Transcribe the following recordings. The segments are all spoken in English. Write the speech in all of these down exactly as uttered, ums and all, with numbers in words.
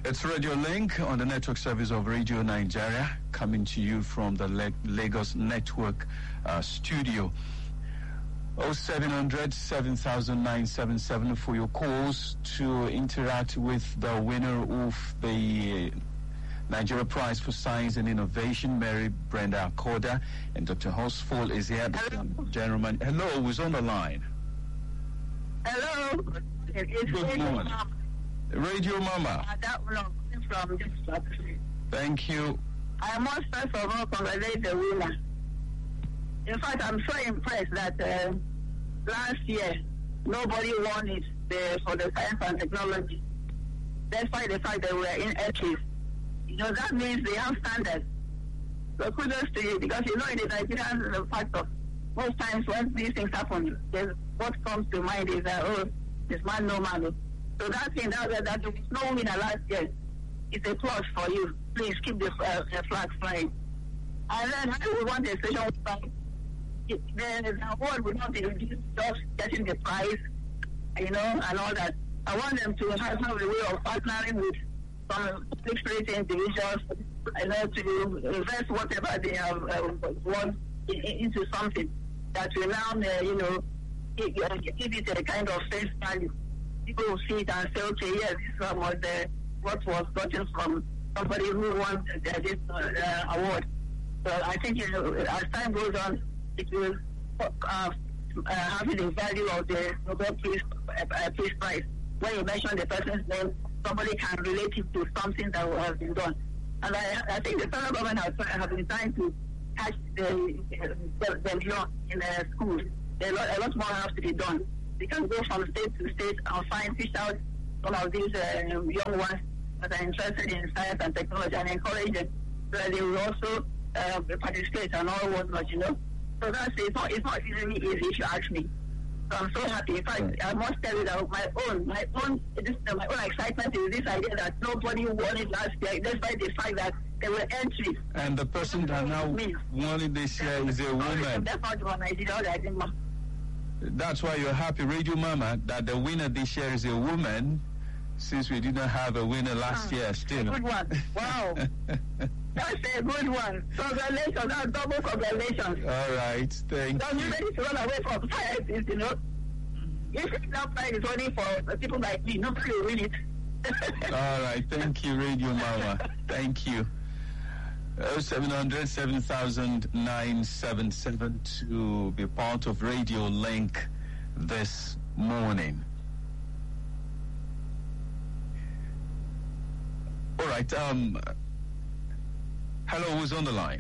It's Radio Link on the network service of Radio Nigeria, coming to you from the Le- Lagos Network uh, studio. oh seven hundred, seven thousand nine seven seven for your calls to interact with the winner of the Nigeria Prize for Science and Innovation, Mary Brenda Akoda, and Doctor Horsfall is here. Hello. Gentlemen, hello, who's on the line? Hello. It's Good morning. Mama. Radio Mama. Uh, that one from this country. Thank you. I must first of all congratulate the winner. In fact, I'm so impressed that uh, last year nobody won it the, for the science and technology, despite the fact that we were in entries. You know, that means they have standards. So kudos to you, because you know in the Nigerian factor, most times when these things happen, what comes to mind is that, oh, this man no man. So that thing, that, that, that there was no winner last year, it's a plus for you. Please keep the, uh, the flag flying. And then I would want the station back. The, the award would not be reduced just getting the prize, you know, and all that. I want them to have some way of partnering with some public spirit individuals, you know, to invest whatever they have uh, won in, in, into something that will now, uh, you know, give, uh, give it a kind of face value. People will see it and say, okay, yes, this one was uh, what was gotten from somebody who won uh, this uh, award. So I think, you know, as time goes on, it will uh, uh, have the value of the Nobel Peace, uh, Peace Prize. When you mention the person's name, somebody can relate it to something that has been done. And I, I think the federal government has, has been trying to catch the, the, the law in the schools. A lot, a lot more has to be done. We can go from state to state and find, fish out some of these uh, young ones that are interested in science and technology and encourage them so that they will also uh, participate and all whatnot, you know. So that's it. It's not, it's not really easy if you ask me. So I'm so happy. In fact, I must tell you that my own, my own, this, uh, my own excitement is this idea that nobody won it last year, despite the fact that there were entries. And the person that now won it this year is a woman. That's not what I did. All I did. That's why you're happy, Radio Mama, that the winner this year is a woman, since we didn't have a winner last ah, year still. Good one. Wow. That's a good one. Congratulations. That's double congratulations. All right. Thank Don't you. you ready to run away from scientists, you know? If that prize is only for people like me, nobody will win it. All right. Thank you, Radio Mama. Thank you. oh seven hundred, seven thousand nine seven seven to be part of Radio Link this morning. All right. Um, hello, who's on the line?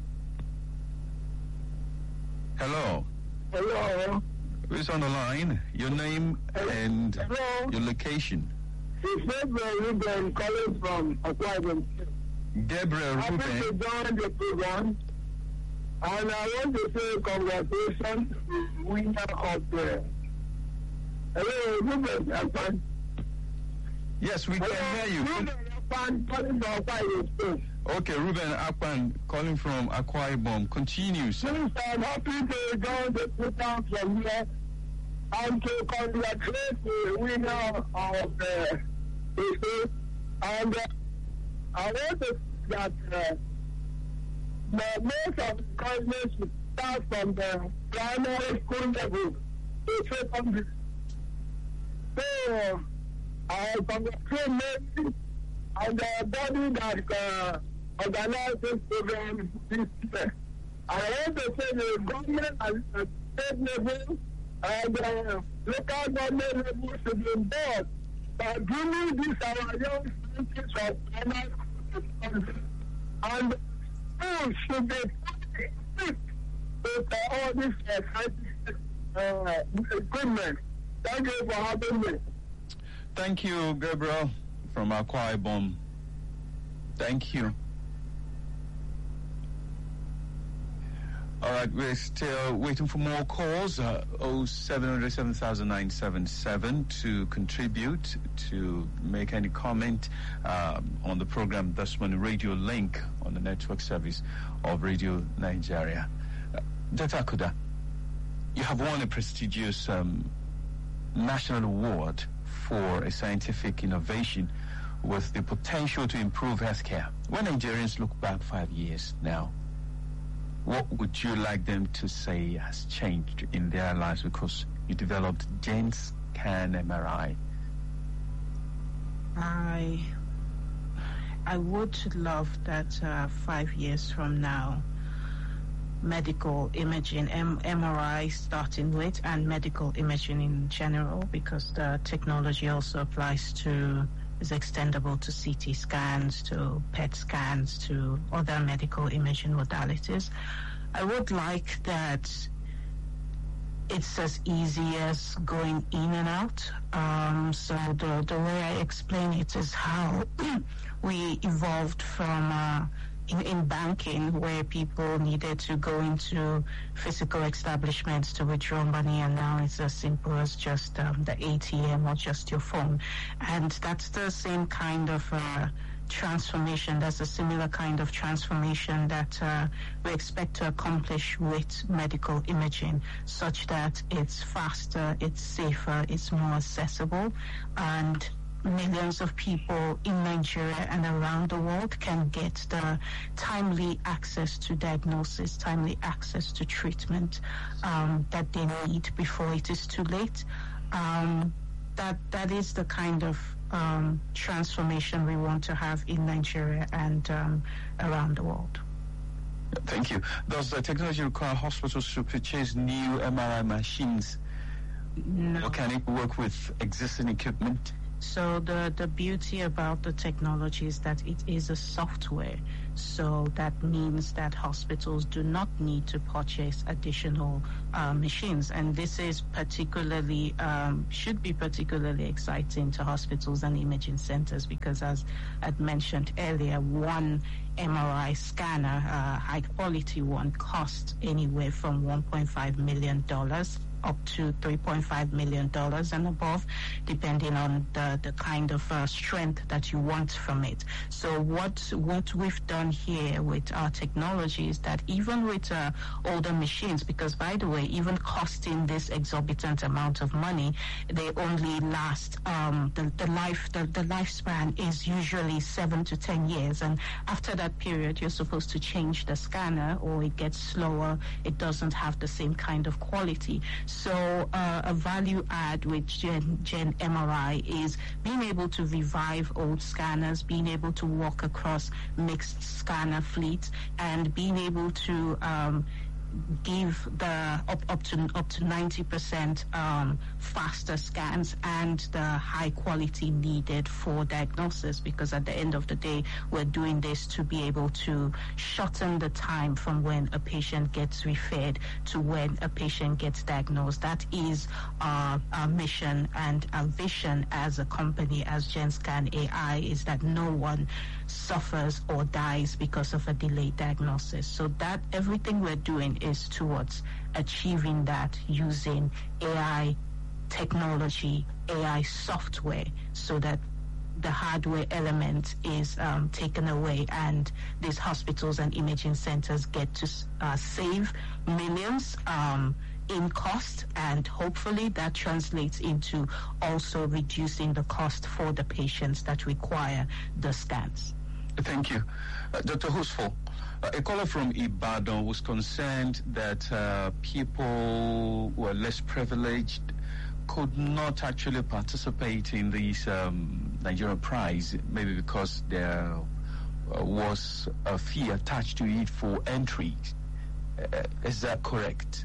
Hello. Hello. Who's on the line? Your name and Hello. your location. It's Deborah Ruben calling from Akwa Ibom. Deborah I think Ruben. they joined the program, and I want to say congratulations to the winner of the. Hello, Ruben Akpan. Yes, we can hear you. Ruben Akpan calling from Akwa Ibom. Okay, Ruben Akpan calling from Akwa Ibom. Continue, sir. Please, I'm happy to join the program from here and to congratulate the winner of the the and uh, I want to say that uh, the most of the government should start from the primary school level to secondary. So I congratulate you and the body that uh, organized this program this year. I want to say the government at the state level and the local government level should be involved by bringing this our young scientists of primary school and schools should be equipped with uh, all this uh, scientific uh, equipment. Thank you for having me. Thank you, Gabriel from Akwa Ibom. Thank you. All right, we're still waiting for more calls. Uh, oh seven hundred, seven thousand nine seven seven to contribute, to make any comment um, on the program this morning, Radio Link on the network service of Radio Nigeria. Uh, Doctor Akoda, you have won a prestigious um, national award for a scientific innovation with the potential to improve healthcare. When Nigerians look back five years now, what would you like them to say has changed in their lives because you developed GenScan M R I? I I would love that uh, five years from now, medical imaging, M- MRI starting with, and medical imaging in general, because the technology also applies to, is extendable to C T scans, to P E T scans, to other medical imaging modalities. I would like that it's as easy as going in and out. Um, so the, the way I explain it is how we evolved from uh, in, in banking, where people needed to go into physical establishments to withdraw money, and now it's as simple as just um, the A T M or just your phone. And that's the same kind of uh, transformation. That's a similar kind of transformation that uh, we expect to accomplish with medical imaging, such that it's faster, it's safer, it's more accessible, and millions of people in Nigeria and around the world can get the timely access to diagnosis, timely access to treatment um, that they need before it is too late. Um, that that is the kind of um, transformation we want to have in Nigeria and um, around the world. Thank you. Does the technology require hospitals to purchase new M R I machines? No. Or can it work with existing equipment? So the, the beauty about the technology is that it is a software. So that means that hospitals do not need to purchase additional uh, machines. And this is particularly, um, should be particularly exciting to hospitals and imaging centers, because as I'd mentioned earlier, one M R I scanner, uh, high quality one, costs anywhere from one point five million dollars up to three point five million dollars and above, depending on the, the kind of uh, strength that you want from it. So what what we've done here with our technology is that even with uh, older machines, because by the way, even costing this exorbitant amount of money, they only last, um, the, the life the, the lifespan is usually seven to ten years, and after that period you're supposed to change the scanner, or it gets slower, it doesn't have the same kind of quality. So uh, a value add with Gen, Gen M R I is being able to revive old scanners, being able to walk across mixed scanner fleets, and being able to um, give the up, up to up to ninety percent um, faster scans and the high quality needed for diagnosis, because at the end of the day we're doing this to be able to shorten the time from when a patient gets referred to when a patient gets diagnosed. That is our, our mission and our vision as a company, as GenScan A I, is that no one suffers or dies because of a delayed diagnosis. So that everything we're doing is towards achieving that using A I technology, A I software, so that the hardware element is um, taken away, and these hospitals and imaging centers get to uh, save millions um, in cost, and hopefully that translates into also reducing the cost for the patients that require the scans. Thank you. Uh, Doctor Husfo, uh, a caller from Ibadan was concerned that uh, people who are less privileged could not actually participate in this um, Nigerian prize, maybe because there uh, was a fee attached to it for entry. Uh, is that correct?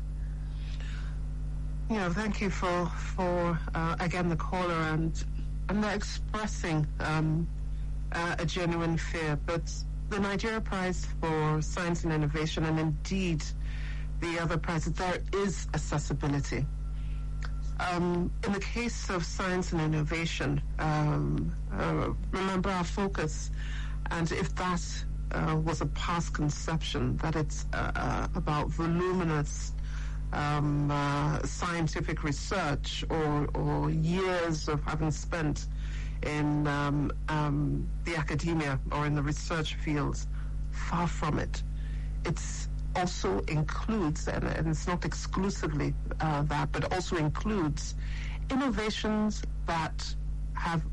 Yeah, thank you for, for uh, again, the caller, and, and they're expressing um, uh, a genuine fear. But the Nigeria Prize for Science and Innovation, and indeed the other prizes, there is accessibility. Um, in the case of science and innovation, um, uh, remember our focus, and if that uh, was a past conception, that it's uh, uh, about voluminous um, uh, scientific research, or, or years of having spent in um, um, the academia or in the research fields, far from it. It's also includes, and, and it's not exclusively uh, that, but also includes innovations that have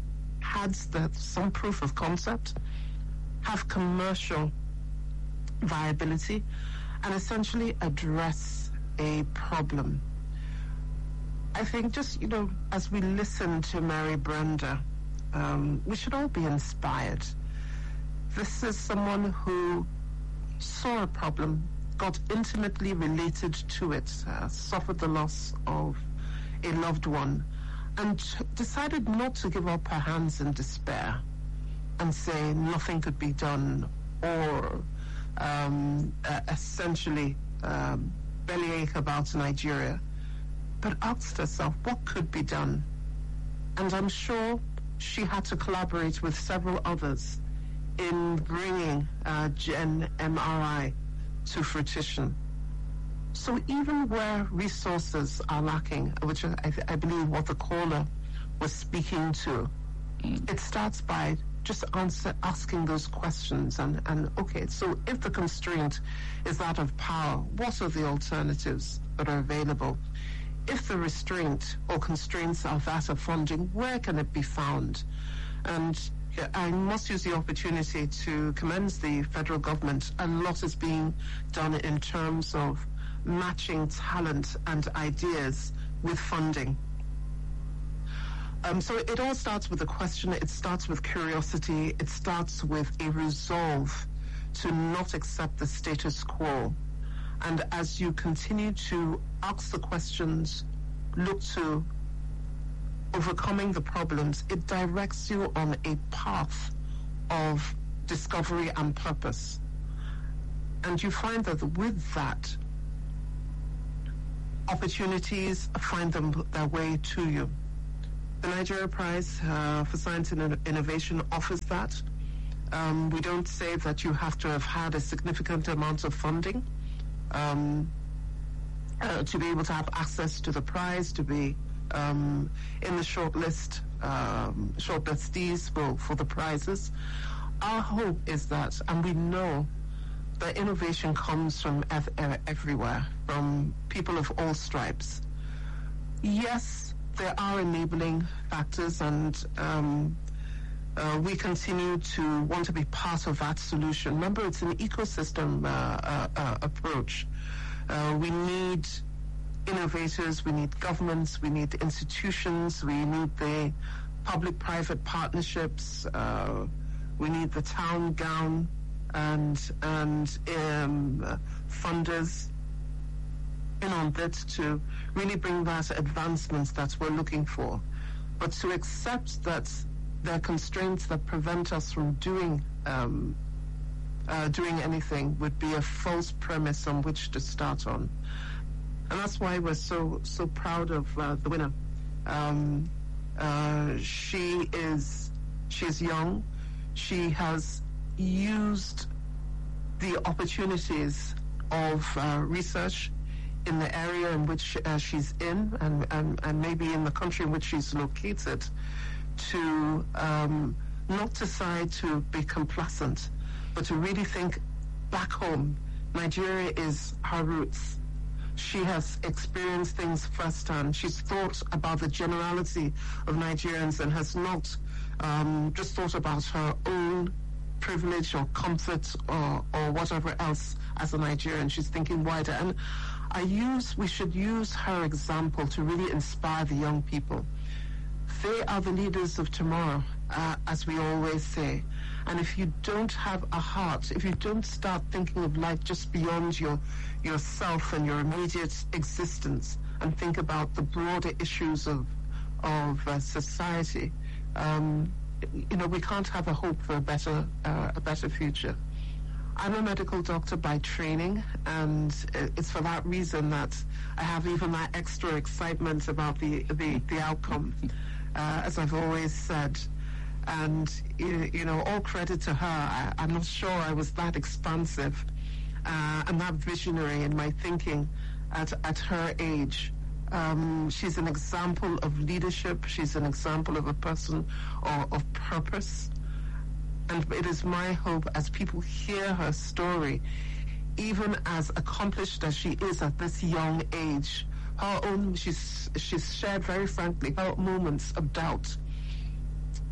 had the, some proof of concept, have commercial viability, and essentially address a problem. I think just, you know, as we listen to Mary Brenda, um, we should all be inspired. This is someone who saw a problem, got intimately related to it, uh, suffered the loss of a loved one, and decided not to give up her hands in despair and say nothing could be done, or um, uh, essentially um, bellyache about Nigeria, but asked herself what could be done. And I'm sure she had to collaborate with several others in bringing uh, Gen M R I to fruition. So even where resources are lacking, which I, th- I believe what the caller was speaking to, mm. it starts by just answer, asking those questions. And, and okay, so if the constraint is that of power, what are the alternatives that are available? If the restraint or constraints are that of funding, where can it be found? And I must use the opportunity to commend the federal government. A lot is being done in terms of matching talent and ideas with funding. Um, so it all starts with a question, it starts with curiosity, it starts with a resolve to not accept the status quo. And as you continue to ask the questions, look to overcoming the problems, it directs you on a path of discovery and purpose. And you find that with that, opportunities find them their way to you. The Nigeria Prize uh, for Science and Innovation offers that. Um, we don't say that you have to have had a significant amount of funding um, uh, to be able to have access to the prize, to be um, in the shortlist, um, shortlistees for, for the prizes. Our hope is that, and we know that innovation comes from ev- ev- everywhere, from people of all stripes. Yes, there are enabling factors, and um, uh, we continue to want to be part of that solution. Remember, it's an ecosystem uh, uh, uh, approach. Uh, we need innovators, we need governments, we need institutions, we need the public-private partnerships, uh, we need the town gown and and um, funders in on that to really bring that advancements that we're looking for. But to accept that there are constraints that prevent us from doing um, uh, doing anything would be a false premise on which to start on. And that's why we're so so proud of uh, the winner. Um, uh, she is she's young. She has used the opportunities of uh, research in the area in which uh, she's in, and, and, and maybe in the country in which she's located, to um, not decide to be complacent, but to really think back home. Nigeria is her roots. She has experienced things firsthand. She's thought about the generality of Nigerians and has not um, just thought about her own privilege or comfort or, or whatever else as a Nigerian. She's thinking wider. And I use, we should use her example to really inspire the young people. They are the leaders of tomorrow, uh, as we always say. And if you don't have a heart, if you don't start thinking of life just beyond your yourself and your immediate existence, and think about the broader issues of of uh, society, um, you know, we can't have a hope for a better uh, a better future. I'm a medical doctor by training, and it's for that reason that I have even that extra excitement about the the, the outcome, uh, as I've always said. And, you know, all credit to her. I, I'm not sure I was that expansive uh, and that visionary in my thinking at, at her age. Um, she's an example of leadership. She's an example of a person or, of purpose. And it is my hope, as people hear her story, even as accomplished as she is at this young age, her own, she's, she's shared very frankly her moments of doubt.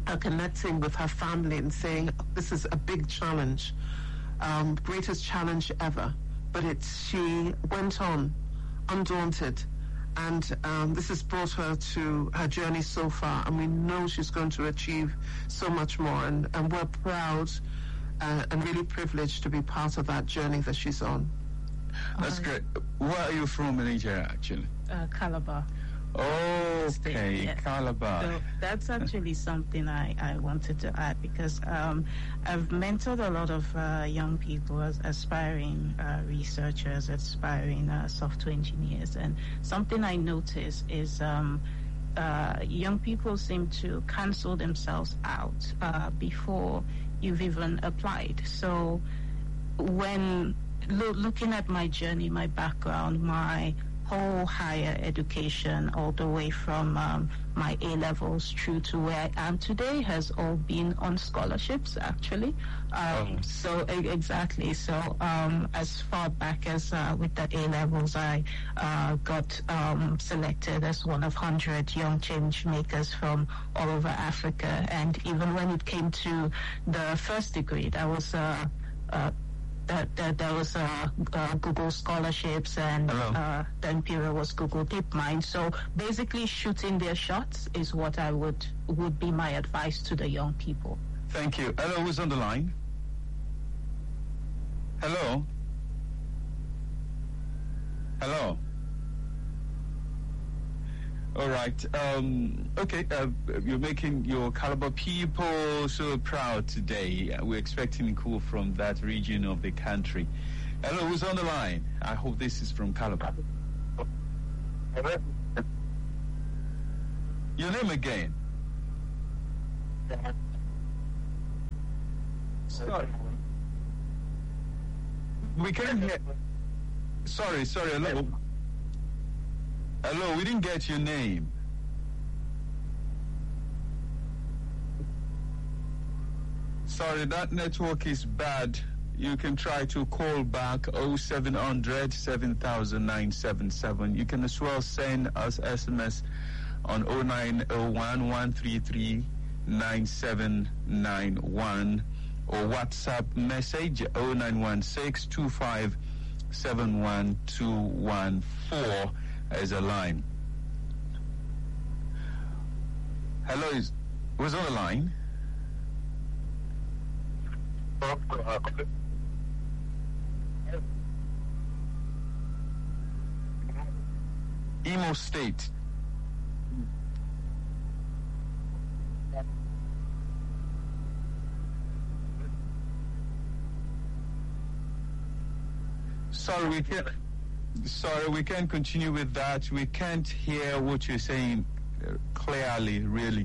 her connecting with her family and saying, this is a big challenge, um, greatest challenge ever. But it's, she went on, undaunted, and um, this has brought her to her journey so far, and we know she's going to achieve so much more, and, and we're proud uh, and really privileged to be part of that journey that she's on. That's uh, great. Where are you from in Nigeria, actually? Uh, Calabar. Okay, yes. Calabar. So that's actually something I, I wanted to add, because um, I've mentored a lot of uh, young people, as aspiring uh, researchers, aspiring uh, software engineers, and something I notice is um, uh, young people seem to cancel themselves out uh, before you've even applied. So when lo- looking at my journey, my background, my whole higher education, all the way from um, my A-levels through to where I am today, has all been on scholarships, actually. Um, oh. So e- exactly. So um, as far back as uh, with the A-levels, I uh, got um, selected as one of one hundred young change makers from all over Africa. And even when it came to the first degree, that was uh, uh, That, that there was uh, uh, Google scholarships, and uh, the Imperial was Google DeepMind. So basically, shooting their shots is what I would would be my advice to the young people. Thank you. Hello, who's on the line? Hello. Hello. All right. Um, okay. Uh, you're making your Calabar people so proud today. We're expecting a call from that region of the country. Hello, who's on the line? I hope this is from Calabar. Your name again? Sorry. We can't hear. Sorry, sorry. Hello. Hello, we didn't get your name. Sorry, that network is bad. You can try to call back oh seven hundred, seven thousand nine seven seven. You can as well send us S M S on oh nine oh one, one three three, nine seven nine one or WhatsApp message oh nine one six, two five seven one two one four. As a line. Hello, is who's on the line? Imo State. Sorry, we can't. Sorry, we can't continue with that. We can't hear what you're saying uh, clearly, really.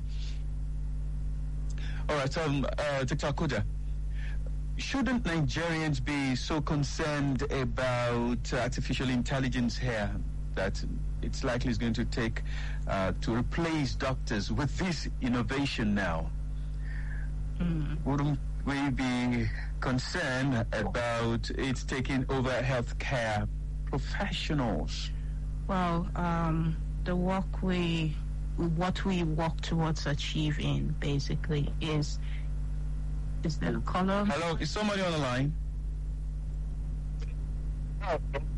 All right, um, uh, Doctor Koda, shouldn't Nigerians be so concerned about artificial intelligence here that it's likely is going to take uh, to replace doctors with this innovation now? Mm. Wouldn't we be concerned about it taking over healthcare professionals? Well, um, the work we, what we work towards achieving basically is, is the color. Hello, is somebody on the line?